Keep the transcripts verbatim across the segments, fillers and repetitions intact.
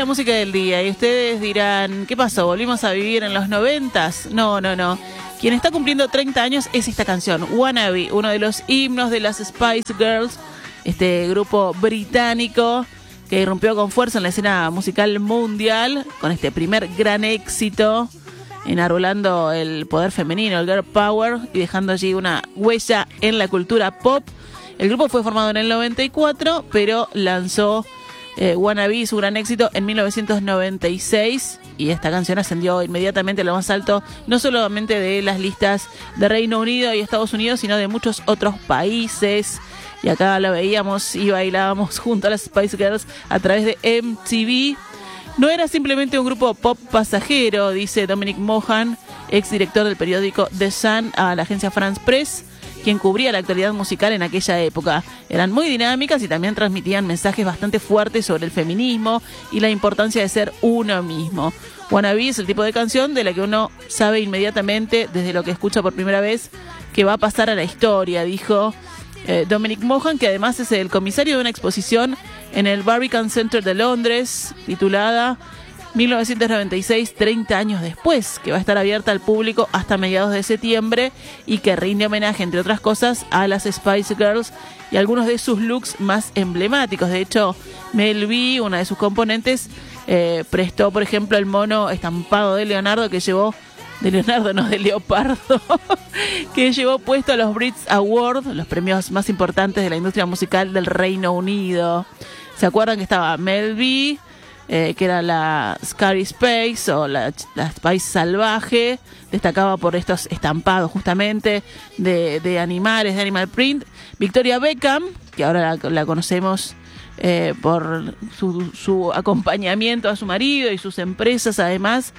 música del día y ustedes dirán, ¿qué pasó? ¿Volvimos a vivir en los noventas? No, no, no. Quien está cumpliendo treinta años es esta canción, Wannabe, uno de los himnos de las Spice Girls, este grupo británico que irrumpió con fuerza en la escena musical mundial con este primer gran éxito, enarbolando el poder femenino, el girl power, y dejando allí una huella en la cultura pop. El grupo fue formado en el noventa y cuatro, pero lanzó eh, Wannabe, su gran éxito, en mil novecientos noventa y seis, y esta canción ascendió inmediatamente a lo más alto, no solamente de las listas de Reino Unido y Estados Unidos, sino de muchos otros países. Y acá la veíamos y bailábamos junto a las Spice Girls a través de M T V. No era simplemente un grupo pop pasajero, dice Dominic Mohan, exdirector del periódico The Sun, a la agencia France Press, quien cubría la actualidad musical en aquella época. Eran muy dinámicas y también transmitían mensajes bastante fuertes sobre el feminismo y la importancia de ser uno mismo. Wannabe es el tipo de canción de la que uno sabe inmediatamente, desde lo que escucha por primera vez, que va a pasar a la historia, dijo eh, Dominic Mohan, que además es el comisario de una exposición en el Barbican Center de Londres, titulada mil novecientos noventa y seis, treinta años después, que va a estar abierta al público hasta mediados de septiembre y que rinde homenaje, entre otras cosas, a las Spice Girls y algunos de sus looks más emblemáticos. De hecho, Mel B, una de sus componentes, eh, prestó, por ejemplo, el mono estampado de Leonardo que llevó, de Leonardo, no, de Leopardo, que llevó puesto a los Brits Awards, los premios más importantes de la industria musical del Reino Unido. ¿Se acuerdan que estaba Mel B, eh, que era la Scary Spice o la, la Spice salvaje? Destacaba por estos estampados justamente de, de animales, de animal print. Victoria Beckham, que ahora la, la conocemos eh, por su, su acompañamiento a su marido y sus empresas, además,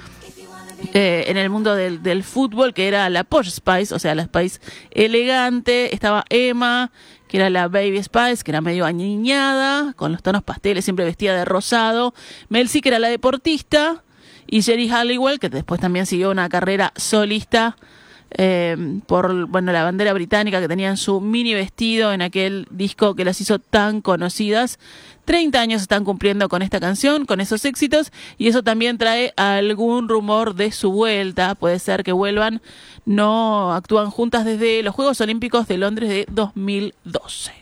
Eh, en el mundo del, del fútbol, que era la Posh Spice, o sea, la Spice elegante. Estaba Emma, que era la Baby Spice, que era medio aniñada, con los tonos pasteles, siempre vestida de rosado. Mel C, que era la deportista, y Geri Halliwell, que después también siguió una carrera solista eh, por bueno la bandera británica que tenía en su mini vestido en aquel disco que las hizo tan conocidas. treinta años están cumpliendo con esta canción, con esos éxitos, y eso también trae algún rumor de su vuelta. Puede ser que vuelvan. No actúan juntas desde los Juegos Olímpicos de Londres de dos mil doce.